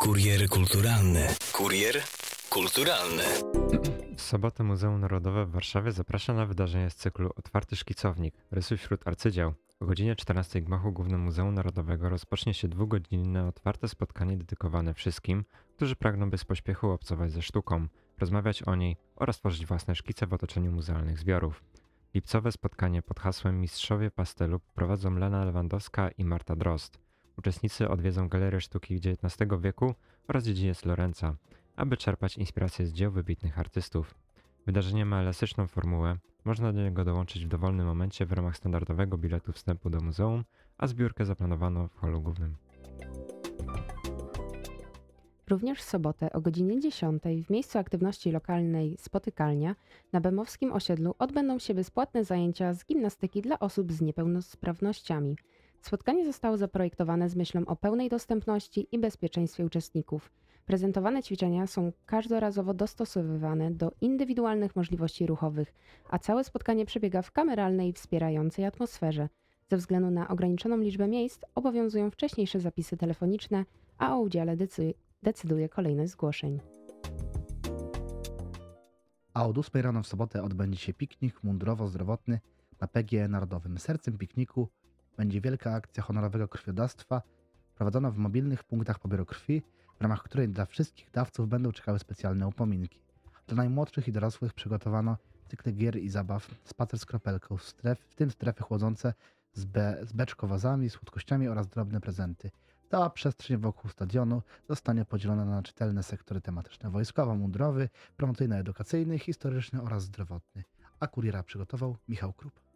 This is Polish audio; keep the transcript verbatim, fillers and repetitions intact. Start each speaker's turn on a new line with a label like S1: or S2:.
S1: Kurier kulturalny. Kurier kulturalny.
S2: W sobotę Muzeum Narodowe w Warszawie zaprasza na wydarzenie z cyklu Otwarty Szkicownik. Rysuj wśród arcydzieł. O godzinie czternastej w gmachu głównym Muzeum Narodowego rozpocznie się dwugodzinne otwarte spotkanie dedykowane wszystkim, którzy pragną bez pośpiechu obcować ze sztuką, rozmawiać o niej oraz tworzyć własne szkice w otoczeniu muzealnych zbiorów. Lipcowe spotkanie pod hasłem Mistrzowie Pastelu prowadzą Lena Lewandowska i Marta Drozd. Uczestnicy odwiedzą galerię sztuki dziewiętnastego wieku oraz dziedziniec Lorenza, aby czerpać inspiracje z dzieł wybitnych artystów. Wydarzenie ma elastyczną formułę, można do niego dołączyć w dowolnym momencie w ramach standardowego biletu wstępu do muzeum, a zbiórkę zaplanowano w holu głównym.
S3: Również w sobotę o godzinie dziesiątej w miejscu aktywności lokalnej Spotykalnia na Bemowskim osiedlu odbędą się bezpłatne zajęcia z gimnastyki dla osób z niepełnosprawnościami. Spotkanie zostało zaprojektowane z myślą o pełnej dostępności i bezpieczeństwie uczestników. Prezentowane ćwiczenia są każdorazowo dostosowywane do indywidualnych możliwości ruchowych, a całe spotkanie przebiega w kameralnej, wspierającej atmosferze. Ze względu na ograniczoną liczbę miejsc obowiązują wcześniejsze zapisy telefoniczne, a o udziale decy- decyduje kolejność zgłoszeń.
S4: A od ósmej rano w sobotę odbędzie się piknik mundurowo-zdrowotny na P G E Narodowym. Sercem pikniku będzie wielka akcja honorowego krwiodawstwa prowadzona w mobilnych punktach poboru krwi, w ramach której dla wszystkich dawców będą czekały specjalne upominki. Dla najmłodszych i dorosłych przygotowano cykle gier i zabaw, spacer z kropelką, stref, w tym strefy chłodzące z, be, z beczkowazami, słodkościami oraz drobne prezenty. Cała przestrzeń wokół stadionu zostanie podzielona na czytelne sektory tematyczne: wojskowo-mundurowy, promocyjno-edukacyjny, historyczny oraz zdrowotny. A kuriera przygotował Michał Krup.